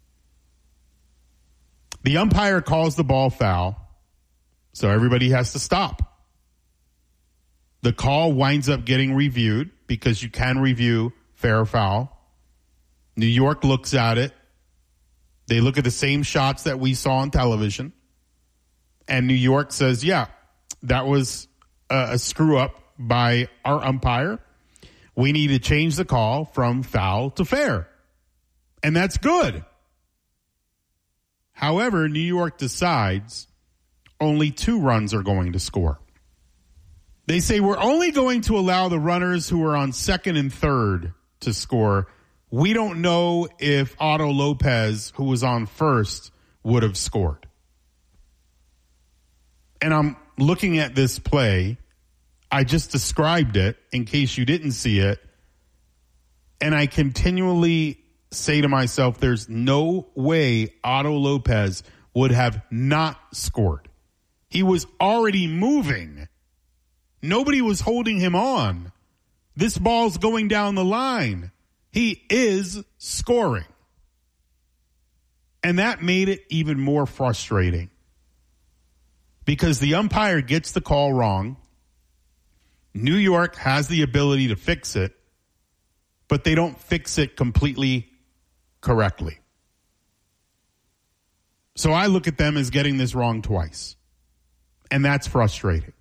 The umpire calls the ball foul, so everybody has to stop. The call winds up getting reviewed because you can review fair or foul. New York looks at it. They look at the same shots that we saw on television. And New York says, yeah, that was a, a screw up by our umpire. We need to change the call from foul to fair. And that's good. However, New York decides only two runs are going to score. They say we're only going to allow the runners who are on second and third to score. We don't know if Otto Lopez, who was on first, would have scored. And I'm looking at this play. I just described it in case you didn't see it. And I continually say to myself, there's no way Otto Lopez would have not scored. He was already moving. Nobody was holding him on. This ball's going down the line. He is scoring. And that made it even more frustrating because the umpire gets the call wrong. New York has the ability to fix it, but they don't fix it completely correctly. So I look at them as getting this wrong twice, and that's frustrating.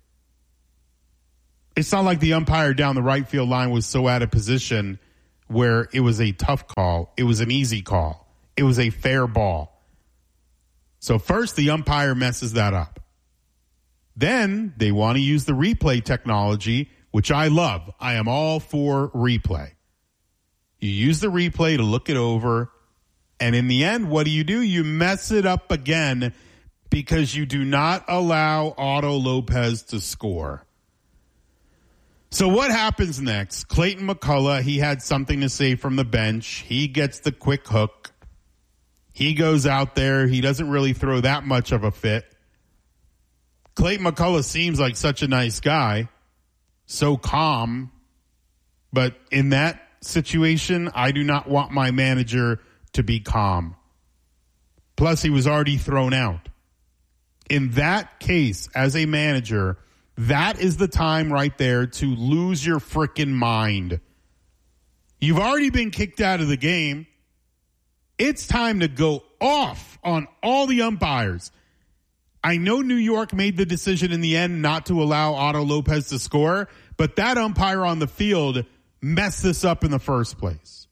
It's not like the umpire down the right field line was so out of position where it was a tough call. It was an easy call. It was a fair ball. So first, the umpire messes that up. Then they want to use the replay technology, which I love. I am all for replay. You use the replay to look it over. And in the end, what do you do? You mess it up again because you do not allow Otto Lopez to score. So what happens next? Clayton McCullough, he had something to say from the bench. He gets the quick hook. He goes out there. He doesn't really throw that much of a fit. Clayton McCullough seems like such a nice guy, so calm. But in that situation, I do not want my manager to be calm. Plus, he was already thrown out. In that case, as a manager, that is the time right there to lose your frickin' mind. You've already been kicked out of the game. It's time to go off on all the umpires. I know New York made the decision in the end not to allow Otto Lopez to score, but that umpire on the field messed this up in the first place.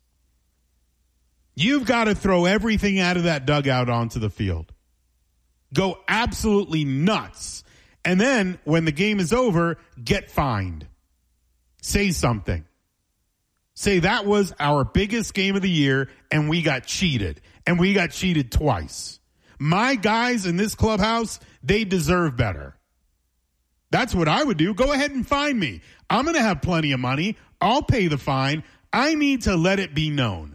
You've got to throw everything out of that dugout onto the field. Go absolutely nuts. And then when the game is over, get fined. Say something. Say that was our biggest game of the year and we got cheated. And we got cheated twice. My guys in this clubhouse, they deserve better. That's what I would do. Go ahead and fine me. I'm going to have plenty of money. I'll pay the fine. I need to let it be known.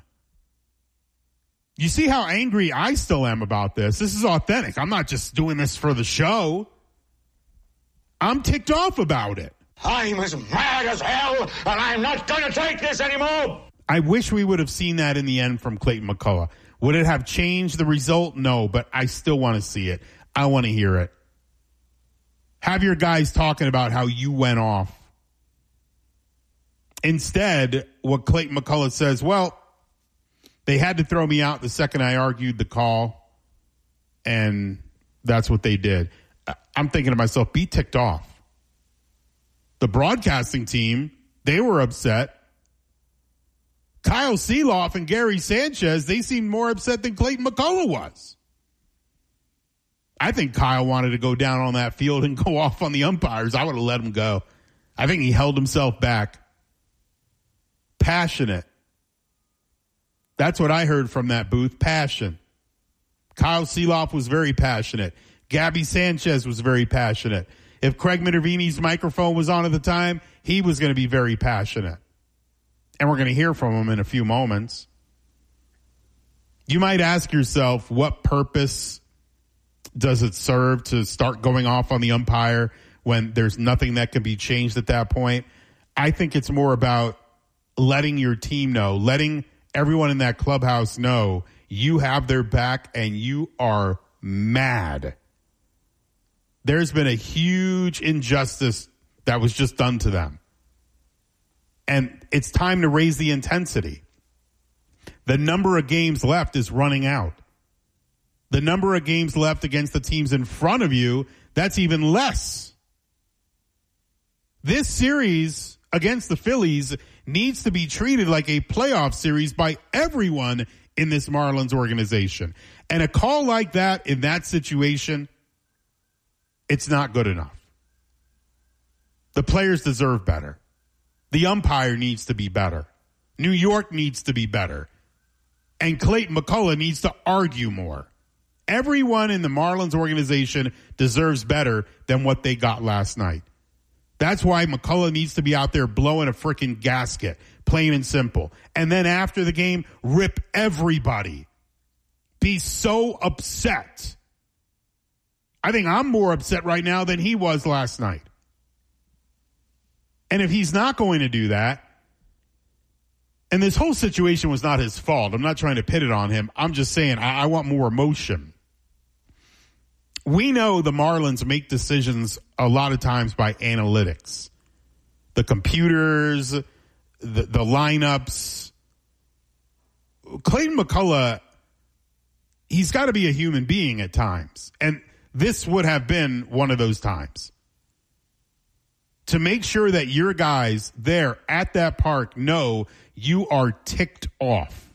You see how angry I still am about this? This is authentic. I'm not just doing this for the show. I'm ticked off about it. I'm as mad as hell, and I'm not going to take this anymore. I wish we would have seen that in the end from Clayton McCullough. Would it have changed the result? No, but I still want to see it. I want to hear it. Have your guys talking about how you went off. Instead, what Clayton McCullough says, well, they had to throw me out the second I argued the call, and that's what they did. I'm thinking to myself, be ticked off. The broadcasting team, they were upset. Kyle Seeloff and Gary Sanchez, they seemed more upset than Clayton McCullough was. I think Kyle wanted to go down on that field and go off on the umpires. I would have let him go. I think he held himself back. Passionate. That's what I heard from that booth. Passion. Kyle Seeloff was very passionate. Gabby Sanchez was very passionate. If Craig Minervini's microphone was on at the time, he was going to be very passionate. And we're going to hear from him in a few moments. You might ask yourself, what purpose does it serve to start going off on the umpire when there's nothing that can be changed at that point? I think it's more about letting your team know, letting everyone in that clubhouse know you have their back and you are mad. There's been a huge injustice that was just done to them. And it's time to raise the intensity. The number of games left is running out. The number of games left against the teams in front of you, that's even less. This series against the Phillies needs to be treated like a playoff series by everyone in this Marlins organization. And a call like that in that situation, it's not good enough. The players deserve better. The umpire needs to be better. New York needs to be better. And Clayton McCullough needs to argue more. Everyone in the Marlins organization deserves better than what they got last night. That's why McCullough needs to be out there blowing a freaking gasket, plain and simple. And then after the game, rip everybody. Be so upset. I think I'm more upset right now than he was last night. And if he's not going to do that, And this whole situation was not his fault. I'm not trying to pit it on him. I'm just saying I, I want more emotion. We know the Marlins make decisions a lot of times by analytics. The computers, the, the lineups. Clayton McCullough, he's got to be a human being at times. And this would have been one of those times. To make sure that your guys there at that park know you are ticked off.